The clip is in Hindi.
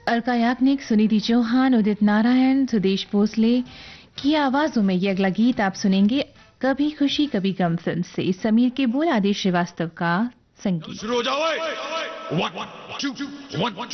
अलका याग्निक, सुनिधि चौहान, उदित नारायण, सुदेश भोसले की आवाजों में ये अगला गीत आप सुनेंगे कभी खुशी कभी गम फिल्म से। समीर के बोल, आदेश श्रीवास्तव का संगीत। शुरू हो जाओ। 1 2 1